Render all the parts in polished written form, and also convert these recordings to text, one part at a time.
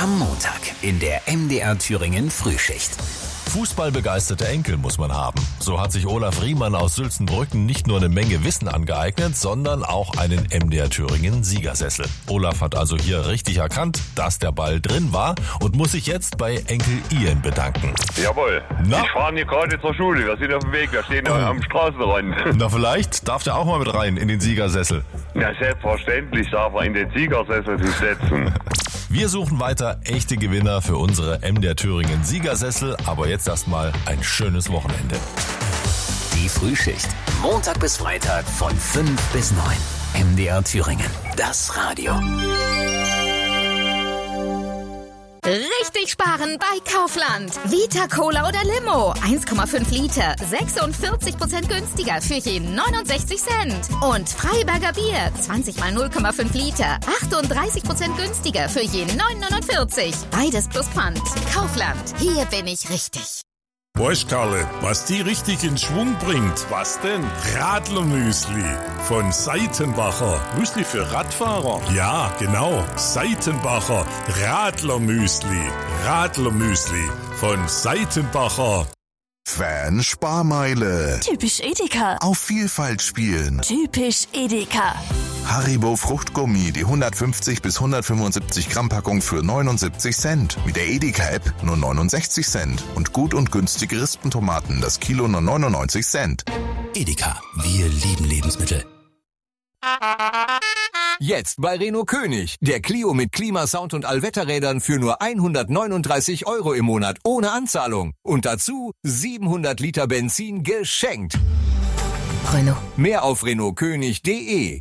Am Montag in der MDR Thüringen Frühschicht. Fußballbegeisterte Enkel muss man haben. So hat sich Olaf Riemann aus Sülzenbrücken nicht nur eine Menge Wissen angeeignet, sondern auch einen MDR Thüringen Siegersessel. Olaf hat also hier richtig erkannt, dass der Ball drin war und muss sich jetzt bei Enkel Ian bedanken. Jawohl. Na? Ich fahre hier gerade zur Schule. Wir sind auf dem Weg. Wir stehen am Straßenrand. Na, vielleicht darf der auch mal mit rein in den Siegersessel. Ja, selbstverständlich darf er in den Siegersessel sich setzen. Wir suchen weiter echte Gewinner für unsere MDR Thüringen Siegersessel, aber jetzt erstmal ein schönes Wochenende. Die Frühschicht. Montag bis Freitag von 5 bis 9. MDR Thüringen. Das Radio. Richtig sparen bei Kaufland. Vita Cola oder Limo. 1,5 Liter. 46% günstiger für je 69 Cent. Und Freiberger Bier. 20 mal 0,5 Liter. 38% günstiger für je 9,49. Beides plus Pfand. Kaufland. Hier bin ich richtig. Weißt Karle, was die richtig in Schwung bringt? Was denn? Radlermüsli von Seitenbacher. Müsli für Radfahrer? Ja, genau. Seitenbacher Radlermüsli. Radlermüsli von Seitenbacher. Fan-Sparmeile. Typisch Edeka. Auf Vielfalt spielen. Typisch Edeka. Haribo Fruchtgummi, die 150 bis 175 Gramm Packung für 79 Cent. Mit der Edeka-App nur 69 Cent. Und gut und günstige Rispentomaten, das Kilo nur 99 Cent. Edeka. Wir lieben Lebensmittel. Jetzt bei Renault König. Der Clio mit Klimasound und Allwetterrädern für nur 139 € im Monat ohne Anzahlung. Und dazu 700 Liter Benzin geschenkt. Renault. Mehr auf renaultkönig.de.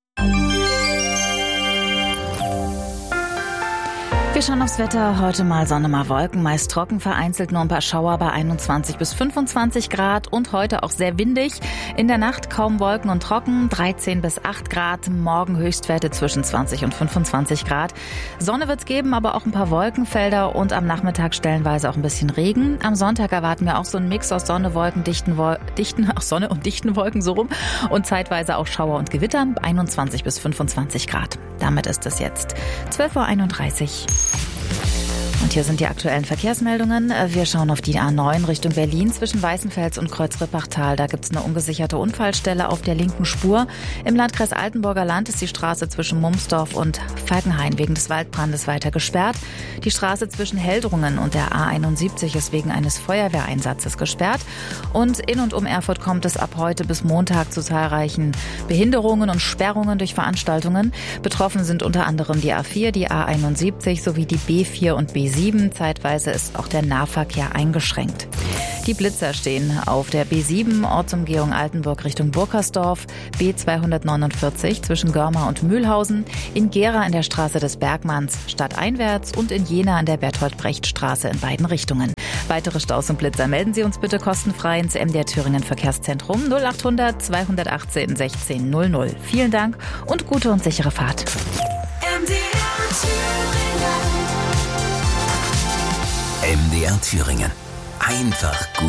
Wir schauen aufs Wetter. Heute mal Sonne, mal Wolken, meist trocken, vereinzelt nur ein paar Schauer bei 21 bis 25 Grad und heute auch sehr windig. In der Nacht kaum Wolken und trocken, 13 bis 8 Grad. Morgen Höchstwerte zwischen 20 und 25 Grad. Sonne wird's geben, aber auch ein paar Wolkenfelder und am Nachmittag stellenweise auch ein bisschen Regen. Am Sonntag erwarten wir auch so einen Mix aus Sonne, Wolken, Sonne und dichten Wolken so rum und zeitweise auch Schauer und Gewitter, 21 bis 25 Grad. Damit ist es jetzt 12:31 Uhr. Und hier sind die aktuellen Verkehrsmeldungen. Wir schauen auf die A9 Richtung Berlin zwischen Weißenfels und Kreuz-Rippachtal. Da gibt es eine ungesicherte Unfallstelle auf der linken Spur. Im Landkreis Altenburger Land ist die Straße zwischen Mumsdorf und Falkenhain wegen des Waldbrandes weiter gesperrt. Die Straße zwischen Heldrungen und der A71 ist wegen eines Feuerwehreinsatzes gesperrt. Und in und um Erfurt kommt es ab heute bis Montag zu zahlreichen Behinderungen und Sperrungen durch Veranstaltungen. Betroffen sind unter anderem die A4, die A71 sowie die B4 und B7. Zeitweise ist auch der Nahverkehr eingeschränkt. Die Blitzer stehen auf der B7 Ortsumgehung Altenburg Richtung Burkersdorf, B249 zwischen Görma und Mühlhausen, in Gera in der Straße des Bergmanns stadteinwärts und in Jena an der Bertolt-Brecht-Straße in beiden Richtungen. Weitere Staus und Blitzer melden Sie uns bitte kostenfrei ins MDR Thüringen Verkehrszentrum 0800 218 1600. Vielen Dank und gute und sichere Fahrt. MDR Thüringen. Einfach gut.